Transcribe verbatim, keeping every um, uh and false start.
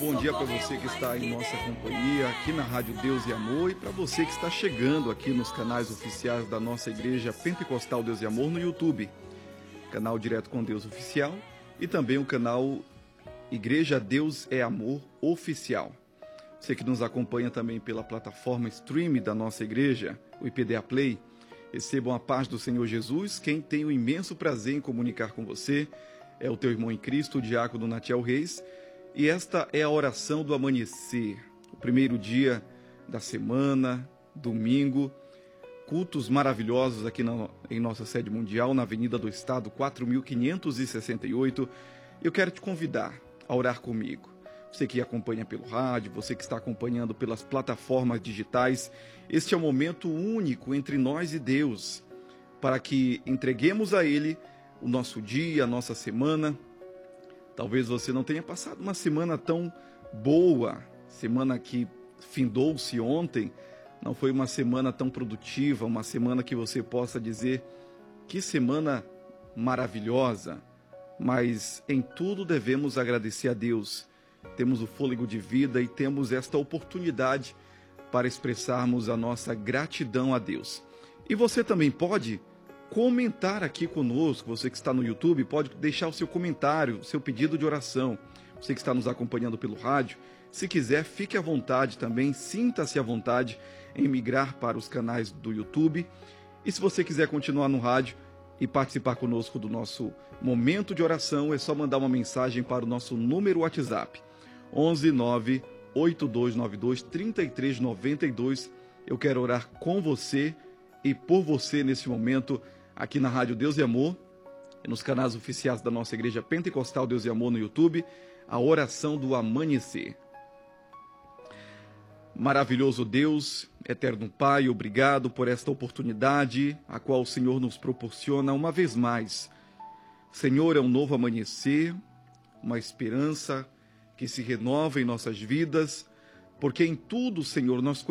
bom dia para você que está em nossa companhia aqui na Rádio Deus e Amor e para você que está chegando aqui nos canais oficiais da nossa Igreja Pentecostal Deus e Amor no YouTube, canal Direto com Deus Oficial e também o canal Igreja Deus é Amor Oficial. Você que nos acompanha também pela plataforma stream da nossa igreja, o I P D A Play, recebam a paz do Senhor Jesus. Quem tem o imenso prazer em comunicar com você é o teu irmão em Cristo, o diácono Natiel Reis, e esta é a oração do amanhecer, o primeiro dia da semana, domingo, cultos maravilhosos aqui na, em nossa sede mundial, na Avenida do Estado, quatro mil quinhentos e sessenta e oito. Eu quero te convidar a orar comigo. Você que acompanha pelo rádio, você que está acompanhando pelas plataformas digitais, este é um momento único entre nós e Deus, para que entreguemos a Ele o nosso dia, a nossa semana. Talvez você não tenha passado uma semana tão boa, semana que findou-se ontem, não foi uma semana tão produtiva, uma semana que você possa dizer, que semana maravilhosa, mas em tudo devemos agradecer a Deus. Temos o fôlego de vida e temos esta oportunidade para expressarmos a nossa gratidão a Deus. E você também pode comentar aqui conosco, você que está no YouTube, pode deixar o seu comentário, o seu pedido de oração. Você que está nos acompanhando pelo rádio, se quiser, fique à vontade também, sinta-se à vontade em migrar para os canais do YouTube. E se você quiser continuar no rádio e participar conosco do nosso momento de oração, é só mandar uma mensagem para o nosso número WhatsApp, onze nove oito dois nove dois três três nove dois. Eu quero orar com você e por você nesse momento, aqui na Rádio Deus e Amor, e nos canais oficiais da nossa Igreja Pentecostal Deus e Amor no YouTube, a oração do amanhecer. Maravilhoso Deus, eterno Pai, obrigado por esta oportunidade, a qual o Senhor nos proporciona uma vez mais. Senhor, é um novo amanhecer, uma esperança que se renova em nossas vidas, porque em tudo, Senhor, nós